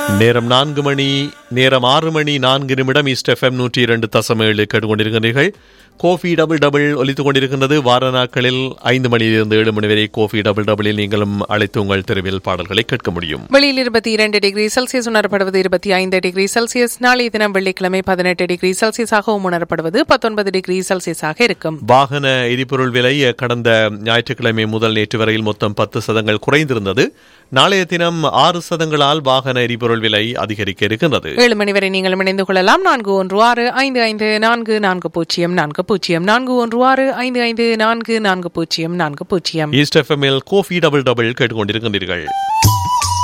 நேரம் 4 மணி, நேரம் 6 மணி 4 நிமிடம். ஈஸ்ட் எஃப்எம் 102.7 கேட்டுக்கொண்டிருக்கிறீர்கள். கோஃபி டபுள் டபுள் ஒலித்துக் கொண்டிருக்கின்றது. வார நாட்களில் 5 மணியிலிருந்து 7 மணி வரை கோஃபி டபுள் டபுளில் நீங்களும் அழைத்து உங்கள் தெருவில் பாடல்களை கேட்க முடியும். வெளியில் 22 டிகிரி செல்சியஸ் உணரப்படுவது, 25 டிகிரி செல்சியஸ். நாளைய தினம் வெள்ளிக்கிழமை 18 டிகிரி செல்சியஸாகவும் உணரப்படுவது, 19 டிகிரி செல்சியஸாக இருக்கும். வாகன எரிபொருள் விலை கடந்த ஞாயிற்றுக்கிழமை முதல் நேற்று வரையில் மொத்தம் 10% குறைந்திருந்தது. நாளைய தினம் 6% வாகன எரிபொருள் விலை அதிகரிக்க இருக்கின்றது. 7 மணி வரை நீங்கள் இணைந்து கொள்ளலாம். 4165544040 4165544040. ஈஸ்ட் எஃப்எம்மில் கோஃபி டபுள் டபுள் கேட்டுக்கொண்டிருக்கின்றீர்கள்.